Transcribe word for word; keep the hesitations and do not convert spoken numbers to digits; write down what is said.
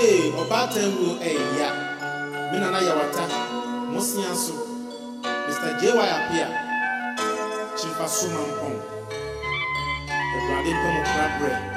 Hey, Obatembu, hey, yeah. Minana Yawata, Mosianso, Mister J Y Apia, Chifa Suman Pong, the Brandon Pong Crab Bread.